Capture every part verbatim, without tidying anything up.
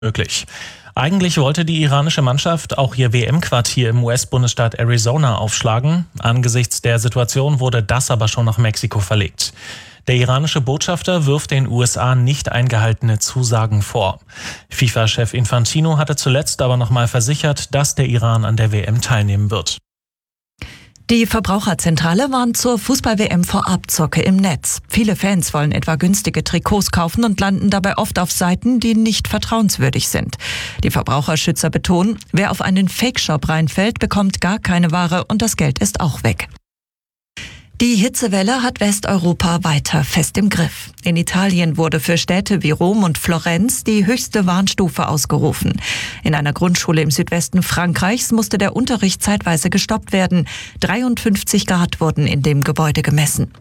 möglich. Eigentlich wollte die iranische Mannschaft auch ihr W M-Quartier im U S-Bundesstaat Arizona aufschlagen. Angesichts der Situation wurde das aber schon nach Mexiko verlegt. Der iranische Botschafter wirft den U S A nicht eingehaltene Zusagen vor. FIFA-Chef Infantino hatte zuletzt aber nochmal versichert, dass der Iran an der W M teilnehmen wird. Die Verbraucherzentrale warnt zur Fußball-W M vor Abzocke im Netz. Viele Fans wollen etwa günstige Trikots kaufen und landen dabei oft auf Seiten, die nicht vertrauenswürdig sind. Die Verbraucherschützer betonen, wer auf einen Fake-Shop reinfällt, bekommt gar keine Ware und das Geld ist auch weg. Die Hitzewelle hat Westeuropa weiter fest im Griff. In Italien wurde für Städte wie Rom und Florenz die höchste Warnstufe ausgerufen. In einer Grundschule im Südwesten Frankreichs musste der Unterricht zeitweise gestoppt werden. dreiundfünfzig Grad wurden in dem Gebäude gemessen.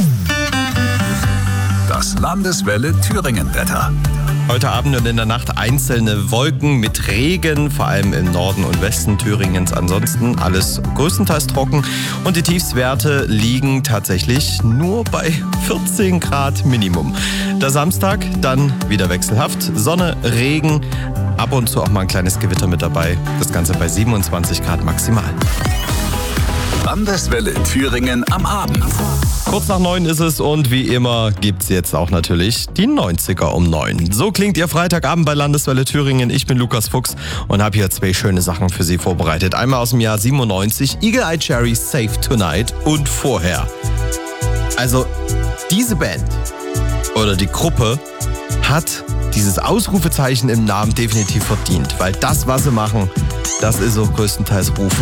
Das Landeswelle Thüringen-Wetter. Heute Abend und in der Nacht einzelne Wolken mit Regen, vor allem im Norden und Westen Thüringens. Ansonsten alles größtenteils trocken und die Tiefstwerte liegen tatsächlich nur bei vierzehn Grad Minimum. Der Samstag dann wieder wechselhaft, Sonne, Regen, ab und zu auch mal ein kleines Gewitter mit dabei. Das Ganze bei siebenundzwanzig Grad maximal. Landeswelle Thüringen am Abend. Kurz nach neun ist es und wie immer gibt's jetzt auch natürlich die neunziger um neun. So klingt Ihr Freitagabend bei Landeswelle Thüringen. Ich bin Lukas Fuchs und habe hier zwei schöne Sachen für Sie vorbereitet. Einmal aus dem Jahr siebenundneunzig, Eagle Eye Cherry Save Tonight und vorher. Also diese Band oder die Gruppe hat dieses Ausrufezeichen im Namen definitiv verdient, weil das, was sie machen, das ist so größtenteils rufen.